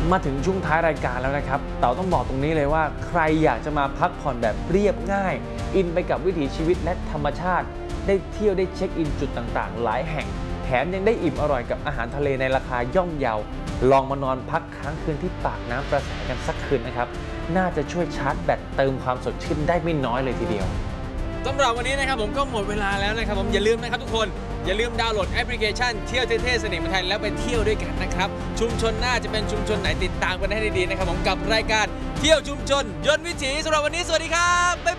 มาถึงช่วงท้ายรายการแล้วนะครับเต๋าต้องบอกตรงนี้เลยว่าใครอยากจะมาพักผ่อนแบบเรียบง่ายอินไปกับวิถีชีวิตและธรรมชาติได้เที่ยวได้เช็คอินจุดต่างๆหลายแห่งแถมยังได้อิ่มอร่อยกับอาหารทะเลในราคาย่อมเยาลองมานอนพักค้างคืนที่ปากน้ำประแสกันสักคืนนะครับน่าจะช่วยชาร์จแบตเติมความสดชื่นได้ไม่น้อยเลยทีเดียวสำหรับวันนี้นะครับผมก็หมดเวลาแล้วนะครับผมอย่าลืมนะครับทุกคนอย่าลืมดาวน์โหลดแอปพลิเคชันเที่ยวเท่ๆเสน่ห์เมืองไทยแล้วไปเที่ยวด้วยกันนะครับชุมชนน่าจะเป็นชุมชนไหนติดตามกันให้ดีๆนะครับผมกับรายการเที่ยวชุมชนยนต์วิถีสำหรับวันนี้สวัสดีครับ